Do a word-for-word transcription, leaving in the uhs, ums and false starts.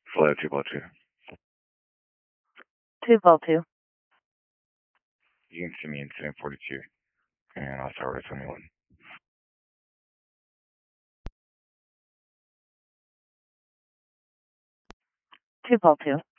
Hello, two ball two. Two ball two. You can send me incident forty-two, and I'll start with twenty-one. Two ball two.